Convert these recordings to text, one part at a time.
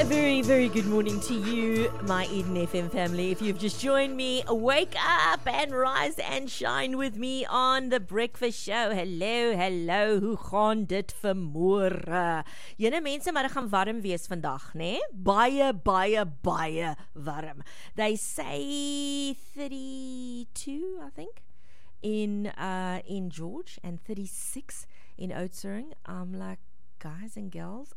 A very, very good morning to you, my Eden FM family. If you've just joined me, wake up and rise and shine with me on The Breakfast Show. Hello, hoe gaan dit vanmôre? Julle mense, maar dit gaan warm wees vandag, né? Baie warm. They say 32, I think, in George, and 36 in Oudtshoorn. I'm like, guys and girls,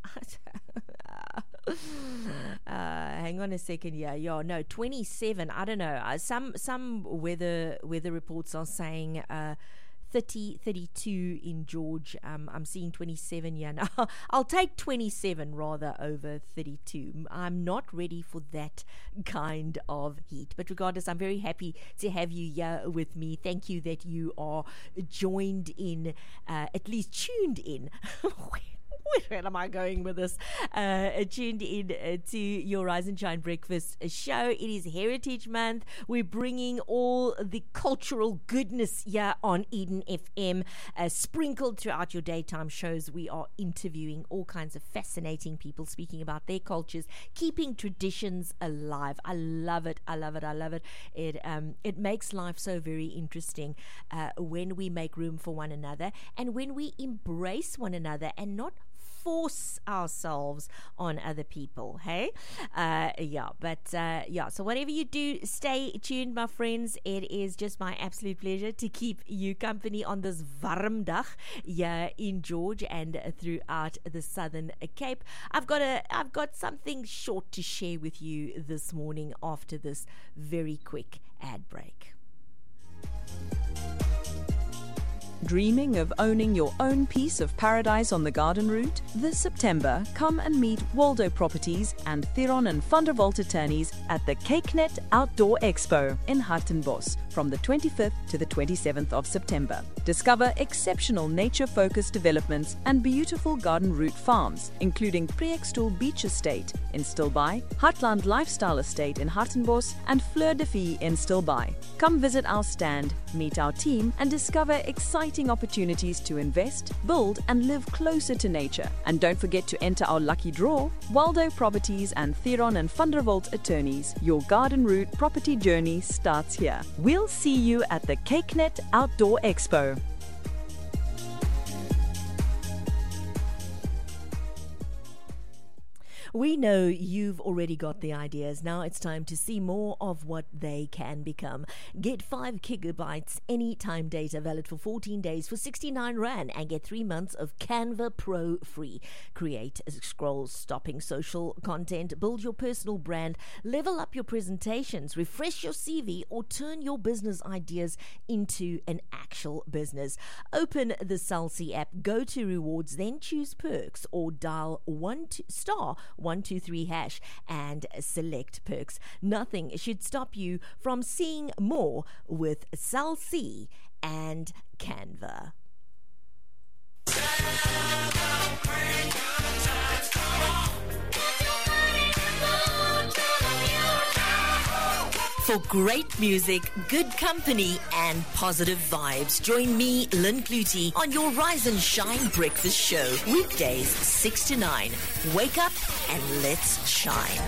hang on a second here. Yeah, no, 27. I don't know. Some weather reports are saying 30, 32 in George. I'm seeing 27 here now. I'll take 27 rather over 32. I'm not ready for that kind of heat. But regardless, I'm very happy to have you here with me. Thank you that you are joined in, at least tuned in. Where am I going with this? Tuned in to your Rise and Shine Breakfast Show. It is Heritage Month. We're bringing all the cultural goodness here on Eden FM, sprinkled throughout your daytime shows. We are interviewing all kinds of fascinating people, speaking about their cultures, keeping traditions alive. I love it. It makes life so very interesting when we make room for one another and when we embrace one another and not force ourselves on other people. Hey, so whatever you do, stay tuned, my friends. It is just my absolute pleasure to keep you company on this warm dag here in George and throughout the Southern Cape. I've got something short to share with you this morning after this very quick ad break. Dreaming of owning your own piece of paradise on the garden route? This September, come and meet Waldo Properties and Theron and Vanderwalt Attorneys at the CakeNet Outdoor Expo in Hartenbos from the 25th to the 27th of September. Discover exceptional nature-focused developments and beautiful garden route farms, including Preekstoel Beach Estate in Stilbaai, Hartland Lifestyle Estate in Hartenbos, and Fleur de Vie in Stilbaai. Come visit our stand, meet our team, and discover exciting opportunities to invest, build, and live closer to nature. And don't forget to enter our lucky draw. Waldo Properties and Theron and Vanderwalt Attorneys. Your garden route property journey starts here. We'll see you at the CakeNet Outdoor Expo. We know you've already got the ideas. Now it's time to see more of what they can become. Get 5 gigabytes anytime data valid for 14 days for 69 Rand and get 3 months of Canva Pro free. Create scroll-stopping social content, build your personal brand, level up your presentations, refresh your CV, or turn your business ideas into an actual business. Open the Salsi app, go to rewards, then choose perks, or dial *123# and select perks. Nothing should stop you from seeing more with Salsi and Canva. For great music, good company, and positive vibes, join me, Lynn Clutie, on your Rise and Shine Breakfast Show. Weekdays, 6 to 9. Wake up and let's shine.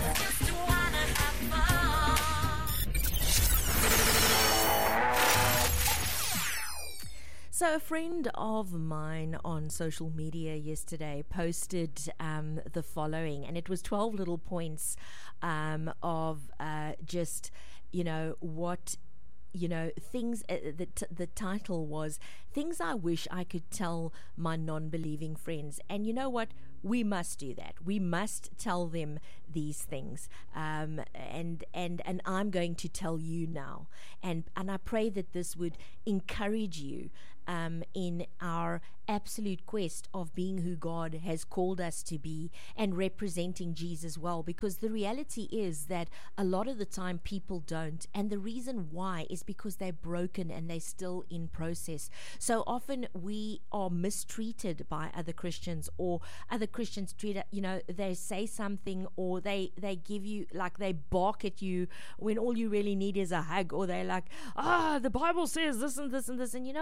So a friend of mine on social media yesterday posted the following, and it was 12 little points of just, what, things, the title was, Things I Wish I Could Tell My Non-Believing Friends. And you know what? We must do that. We must tell them these things. And I'm going to tell you now. And I pray that this would encourage you in our absolute quest of being who God has called us to be and representing Jesus well, because the reality is that a lot of the time people don't, and the reason why is because they're broken and they're still in process. So often we are mistreated by other Christians, or other Christians treat, they say something, or they give you, like, they bark at you when all you really need is a hug, or they're like, the Bible says this and this and this, and you know what, it is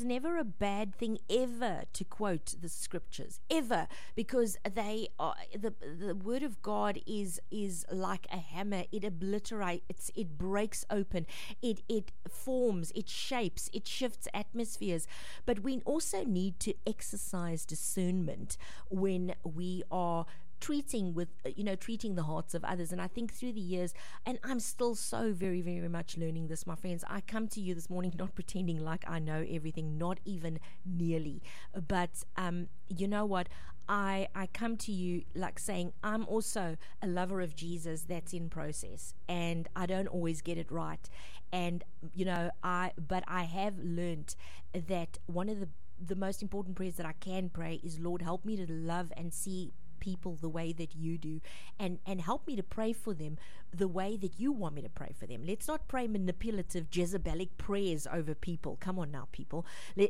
never a bad thing ever to quote the scriptures, ever, because they are the word of God is like a hammer. It obliterates, it breaks open, it forms, it shapes, it shifts atmospheres. But we also need to exercise discernment when we are treating the hearts of others. And I think through the years, and I'm still so very, very much learning this, my friends. I come to you this morning not pretending like I know everything, not even nearly. But you know what? I come to you like saying I'm also a lover of Jesus that's in process, and I don't always get it right. And but I have learned that one of the most important prayers that I can pray is, Lord, help me to love and see people the way that you do, and help me to pray for them the way that you want me to pray for them. Let's not pray manipulative Jezebelic prayers over people. Come on now, people.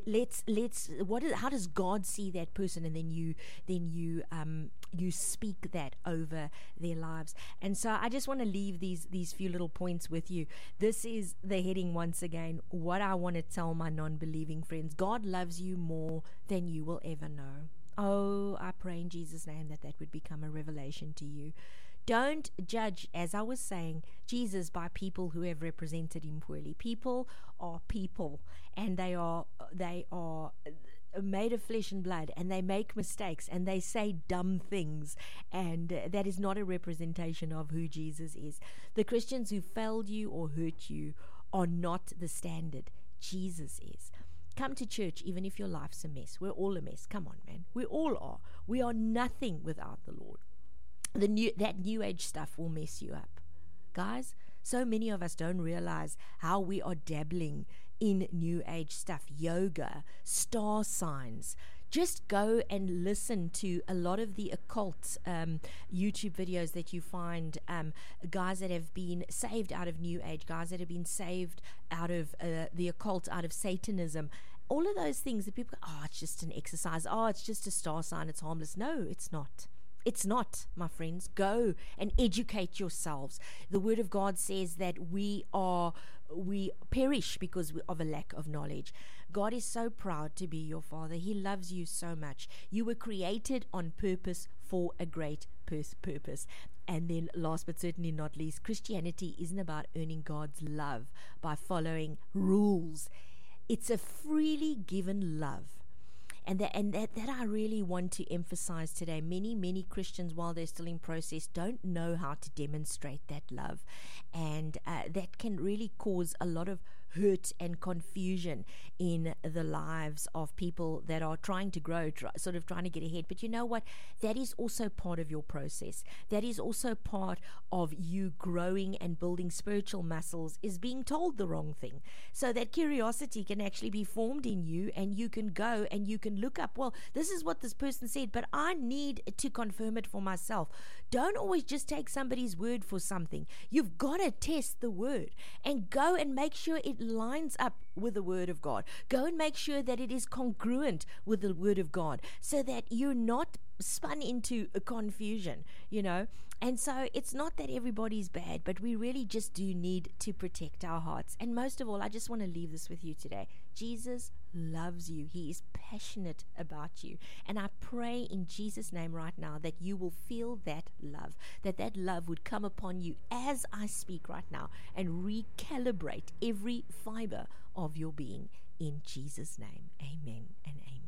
How does God see that person? And then you speak that over their lives. And so I just want to leave these few little points with you. This is the heading once again, what I want to tell my non-believing friends. God loves you more than you will ever know. Oh, I pray in Jesus' name that would become a revelation to you. Don't judge, as I was saying, Jesus by people who have represented him poorly. People are people, and they are made of flesh and blood, and they make mistakes, and they say dumb things, and that is not a representation of who Jesus is. The Christians who failed you or hurt you are not the standard. Jesus is. Come to church even if your life's a mess. We're all a mess. Come on, man. We all are. We are nothing without the Lord. That new age stuff will mess you up. Guys, so many of us don't realize how we are dabbling in new age stuff. Yoga, star signs. Just go and listen to a lot of the occult YouTube videos that you find, guys that have been saved out of New Age, guys that have been saved out of the occult, out of Satanism. All of those things that people go, oh, it's just an exercise. Oh, it's just a star sign. It's harmless. No, it's not. It's not, my friends. Go and educate yourselves. The Word of God says that we perish because of a lack of knowledge. God is so proud to be your Father. He loves you so much. You were created on purpose for a great purpose. And then last but certainly not least, Christianity isn't about earning God's love by following rules. It's a freely given love. And that I really want to emphasize today. Many Christians, while they're still in process, don't know how to demonstrate that love. And that can really cause a lot of hurt and confusion in the lives of people that are trying to grow, sort of trying to get ahead. But you know what? That is also part of your process. That is also part of you growing and building spiritual muscles, is being told the wrong thing. So that curiosity can actually be formed in you, and you can go and you can look up, well, this is what this person said, but I need to confirm it for myself. Don't always just take somebody's word for something. You've got to test the word and go and make sure it lines up with the Word of God. Go and make sure that it is congruent with the Word of God, so that you're not spun into a confusion, And so it's not that everybody's bad, but we really just do need to protect our hearts. And most of all, I just want to leave this with you today. Jesus loves you. He is passionate about you. And I pray in Jesus' name right now that you will feel that love, that love would come upon you as I speak right now and recalibrate every fiber of your being. In Jesus' name, amen and amen.